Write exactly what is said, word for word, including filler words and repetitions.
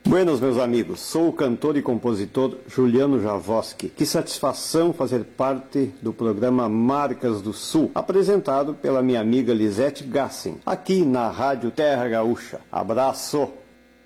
Buenos, meus amigos, sou o cantor e compositor Juliano Javoski. Que satisfação fazer parte do programa Marcas do Sul, apresentado pela minha amiga Lisete Gassin, aqui na Rádio Terra Gaúcha. Abraço!